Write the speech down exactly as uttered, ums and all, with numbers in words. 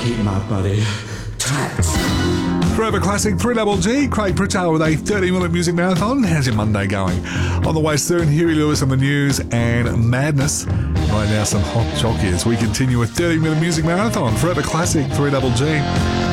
keep my body trapped. Forever Classic three Double G, Craig Pritchard with a thirty minute music marathon. How's your Monday going? On the way soon, Huey Lewis and the News and Madness. Right now, some hot jockeys. We continue with thirty minute music marathon. Forever Classic three Double G.